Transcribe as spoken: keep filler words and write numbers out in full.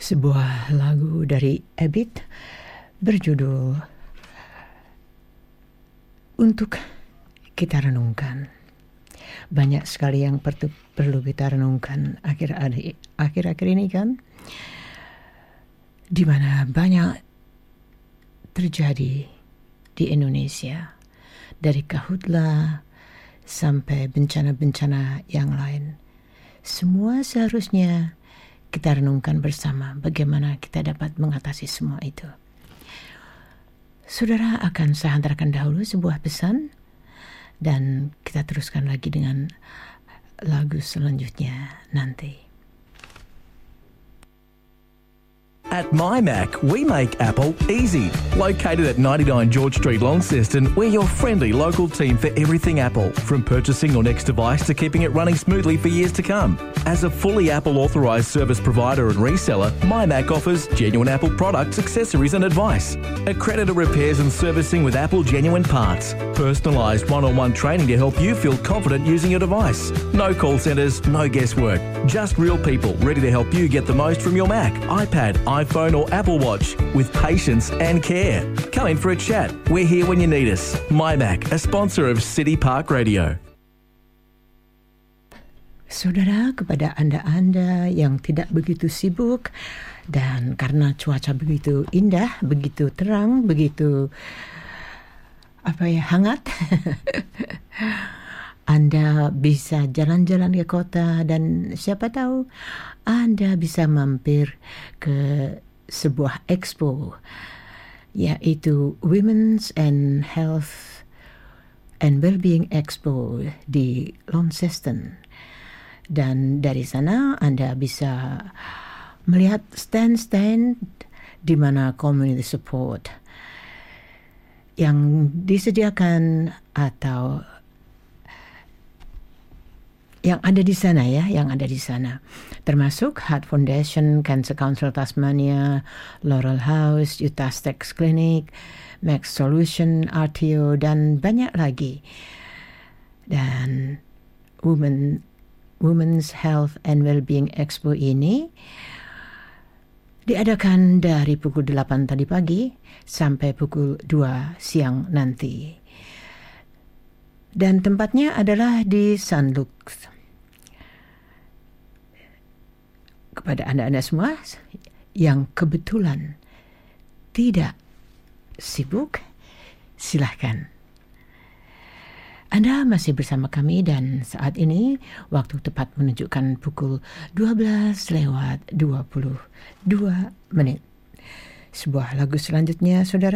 Sebuah lagu dari Abid berjudul Untuk Kita Renungkan. Banyak sekali yang perlu, perlu kita renungkan akhir-akhir akhir-akhir ini kan, di mana banyak terjadi di Indonesia, dari Kahutla sampai bencana-bencana yang lain. Semua seharusnya kita renungkan bersama bagaimana kita dapat mengatasi semua itu. Saudara, akan saya hantarkan dahulu sebuah pesan dan kita teruskan lagi dengan lagu selanjutnya nanti. At MyMac, we make Apple easy. Located at ninety-nine George Street, Launceston, we're your friendly local team for everything Apple, from purchasing your next device to keeping it running smoothly for years to come. As a fully Apple authorised service provider and reseller, MyMac offers genuine Apple products, accessories and advice. Accredited repairs and servicing with Apple genuine parts. Personalised one-on-one training to help you feel confident using your device. No call centres, no guesswork. Just real people ready to help you get the most from your Mac, iPad, iPhone or Apple Watch with patience and care. Come in for a chat. We're here when you need us. MyMac, a sponsor of City Park Radio. Saudara, kepada Anda-Anda yang tidak begitu sibuk dan karena cuaca begitu indah, begitu terang, begitu apa ya, hangat, Anda bisa jalan-jalan ke kota dan siapa tahu Anda bisa mampir ke sebuah expo, yaitu Women's and Health and Wellbeing Expo di Launceston. Dan dari sana Anda bisa melihat stand-stand di mana community support yang disediakan atau yang ada di sana ya, yang ada di sana. Termasuk Heart Foundation, Cancer Council Tasmania, Laurel House, Utah Stax Clinic, Max Solution, R T O, dan banyak lagi. Dan Women, Women's Health and Wellbeing Expo ini diadakan dari pukul delapan tadi pagi sampai pukul dua siang nanti. Dan tempatnya adalah di San Luke. Kepada Anda-Anda semua yang kebetulan tidak sibuk, silahkan. Anda masih bersama kami dan saat ini waktu tepat menunjukkan pukul dua belas lewat dua puluh dua menit. Sebuah lagu selanjutnya, saudara.